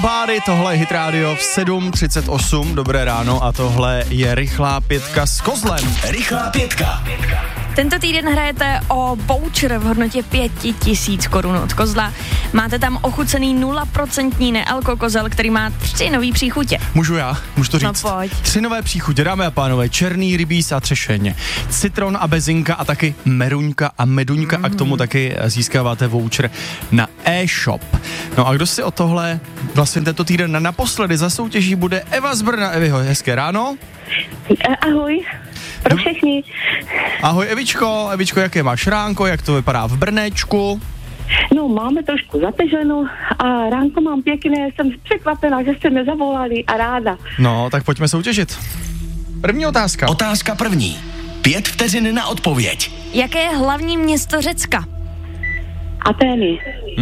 Bády, tohle je Hit Radio v 7:38, dobré ráno a tohle je Rychlá pětka s Kozlem. Rychlá pětka. Tento týden hrajete o voucher v hodnotě 5000 korun od Kozla. Máte tam ochucený 0% nealko kozel, který má 3 nový příchutě. Můžu to říct? No pojď. 3 nové příchutě, dámy a pánové, černý rybíz a třešeň, citron a bezinka a taky meruňka a meduňka a k tomu taky získáváte voucher na e-shop. No a kdo si o tohle vlastně tento týden naposledy zasoutěží, bude Eva z Brna. Eviho, hezké ráno. Ahoj, pro všechny. Ahoj Evičko, jaké máš ránko, jak to vypadá v Brnéčku? No, máme trošku zateženo a ránko mám pěkné, jsem překvapená, že jste mě zavolali a ráda. No, tak pojďme soutěžit. První otázka. Otázka první. 5 vteřin na odpověď. Jaké je hlavní město Řecka? Atény.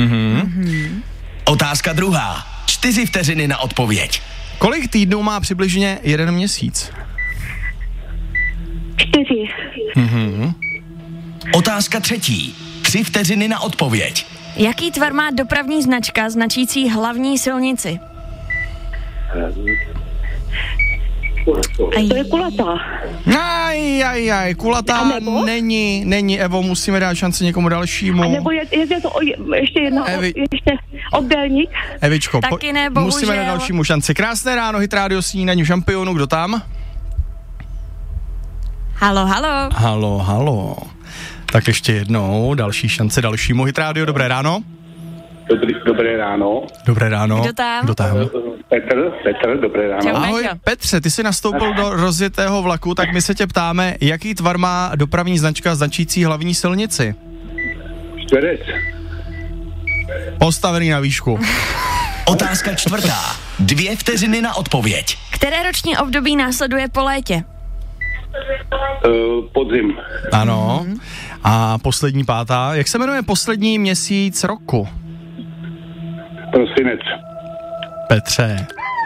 Otázka druhá. 4 vteřiny na odpověď. Kolik týdnů má přibližně jeden měsíc? 4. Otázka třetí. 3 vteřiny na odpověď. Jaký tvar má dopravní značka značící hlavní silnici? To je kulatá. Kulatá není, Evo, musíme dát šanci někomu dalšímu. A nebo je to ještě jedna, ještě obdélník? Evičko, taky ne, bohužel. Musíme dát dalšímu šanci. Krásné ráno, Hit Radio snídaní šampionu, kdo tam? Halo. Tak ještě jednou, další šance dalšímu Hit Radio, dobré ráno. Dobré ráno. Dobré ráno. Kdo tam? Petr, dobré ráno. Čau, Ahoj, Peťo. Petře, ty jsi nastoupil do rozjetého vlaku, tak my se tě ptáme, jaký tvar má dopravní značka značící hlavní silnici? Čtverec. Postavený na výšku. Otázka čtvrtá. 2 vteřiny na odpověď. Které roční období následuje po létě? Podzim. Ano. A poslední pátá, jak se jmenuje poslední měsíc roku? Prosinec. Petře.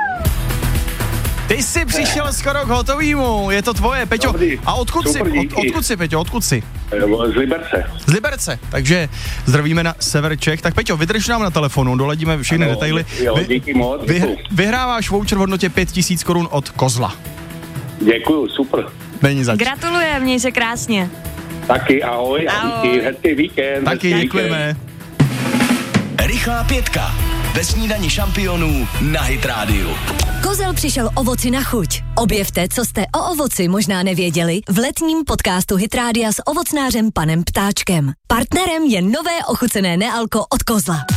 Ty jsi přišel skoro k hotovýmu, je to tvoje, Peťo. Dobrý. A odkud jsi, Peťo, odkud jsi? Z Liberce. Z Liberce, takže zdravíme na sever Čech. Tak Peťo, vydrž nám na telefonu, doladíme všechny detaily. Díky moc. Vyhráváš voucher v hodnotě 5000 korun od Kozla. Děkuju, super. Není zač. Gratulujem, měj se krásně. Taky ahoj. Ahoj. Díky, hezký víkend. Taky děkujeme. Rychlá pětka. Ve snídani šampionů na Hit Radio. Kozel přišel ovoci na chuť. Objevte, co jste o ovoci možná nevěděli v letním podcastu Hit Rádia s ovocnářem panem Ptáčkem. Partnerem je nové ochucené nealko od Kozla.